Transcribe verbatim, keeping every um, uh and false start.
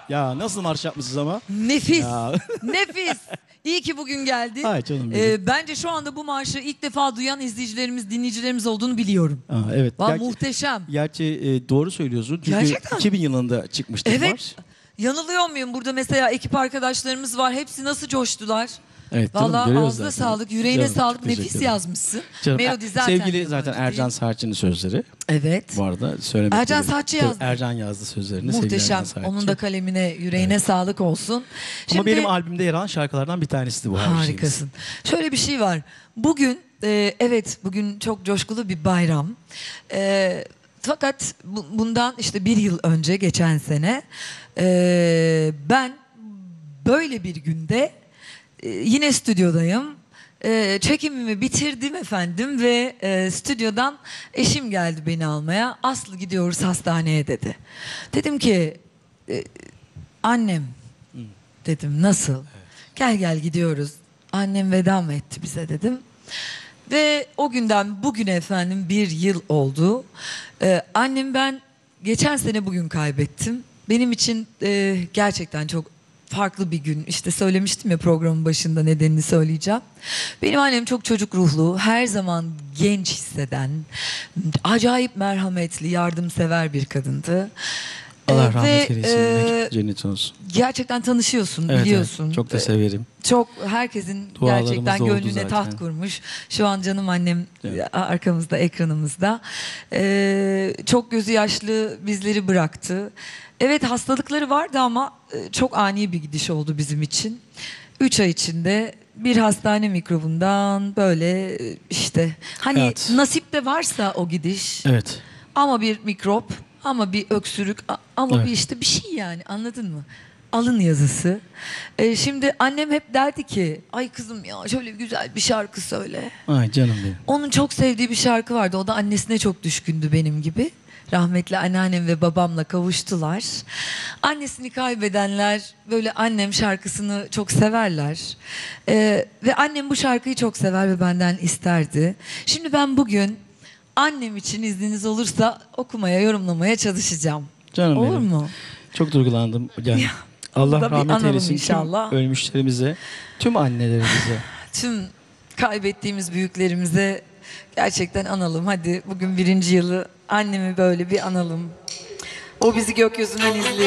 Ya nasıl marş yapmışsınız ama? Nefis. Ya. Nefis. İyi ki bugün geldin. Ay canım benim. Ee, bence şu anda bu marşı ilk defa duyan izleyicilerimiz, dinleyicilerimiz olduğunu biliyorum. Aa, evet. Vallahi Gerçi- muhteşem. Gerçi e, doğru söylüyorsun. Çünkü Gerçekten. iki bin yılında çıkmıştı Evet. marş. Yanılıyor muyum? Burada mesela ekip arkadaşlarımız var. Hepsi nasıl coştular. Evet, canım, Vallahi görüyoruz ağzına zaten. sağlık, yüreğine Canım, sağlık. çok teşekkür Nefis ederim. yazmışsın. Canım, Melodi zaten sevgili yabancı zaten değil. Ercan Saatçı'nın sözleri. Evet. Bu arada söylemek Ercan istedim. Saatçı Tabii, yazdı. Ercan yazdı sözlerini. sevgili Muhteşem. Ercan Saatçı. Onun da kalemine, yüreğine Evet. sağlık olsun. Ama benim albümde yer alan şarkılardan bir tanesi bu. her şeyimiz. Harikasın. Şöyle bir şey var. Bugün, e, evet bugün çok coşkulu bir bayram. E, fakat bu- bundan işte bir yıl önce, geçen sene e, ben böyle bir günde e, yine stüdyodayım. E, çekimimi bitirdim efendim ve e, stüdyodan eşim geldi beni almaya. Aslı gidiyoruz hastaneye dedi. Dedim ki e, annem dedim nasıl? Gel gel gidiyoruz. Annem veda mı etti bize dedim. Ve o günden bugüne efendim bir yıl oldu. Ee, annemi ben geçen sene bugün kaybettim. Benim için e, gerçekten çok farklı bir gün. İşte söylemiştim ya programın başında, nedenini söyleyeceğim. Benim annem çok çocuk ruhlu, her zaman genç hisseden, acayip merhametli, yardımsever bir kadındı. Allah Ee, rahmet ve, eylesin. e, Mekan cennet olsun. gerçekten tanışıyorsun, Evet, biliyorsun. evet, çok da Ee, severim. Çok herkesin Dualarımız gerçekten da oldu gönlüne zaten. taht kurmuş. Şu an canım annem Evet. arkamızda, ekranımızda. Ee, çok gözü yaşlı bizleri bıraktı. Evet, hastalıkları vardı ama e, çok ani bir gidiş oldu bizim için. Üç ay içinde bir hastane mikrobundan böyle e, işte hani Evet. nasip de varsa o gidiş. Evet. Ama bir mikrop, ama bir öksürük, a- ama Evet. bir işte bir şey yani, anladın mı? Alın yazısı. Ee, şimdi annem hep derdi ki, ay kızım ya şöyle güzel bir şarkı söyle. Ay canım benim. Onun çok sevdiği bir şarkı vardı. O da annesine çok düşkündü benim gibi. Rahmetli anneannem ve babamla kavuştular. Annesini kaybedenler böyle annem şarkısını çok severler. Ee, ve annem bu şarkıyı çok sever ve benden isterdi. Şimdi ben bugün annem için izniniz olursa okumaya, yorumlamaya çalışacağım. Canım Olur benim. mu? Çok duygulandım. Yani Ya, Allah onu da bir rahmet analım eylesin inşallah. tüm ölmüşlerimize, tüm annelerimize. Tüm kaybettiğimiz büyüklerimize gerçekten analım. Hadi bugün birinci yılı annemi böyle bir analım. O bizi gökyüzünden izliyor.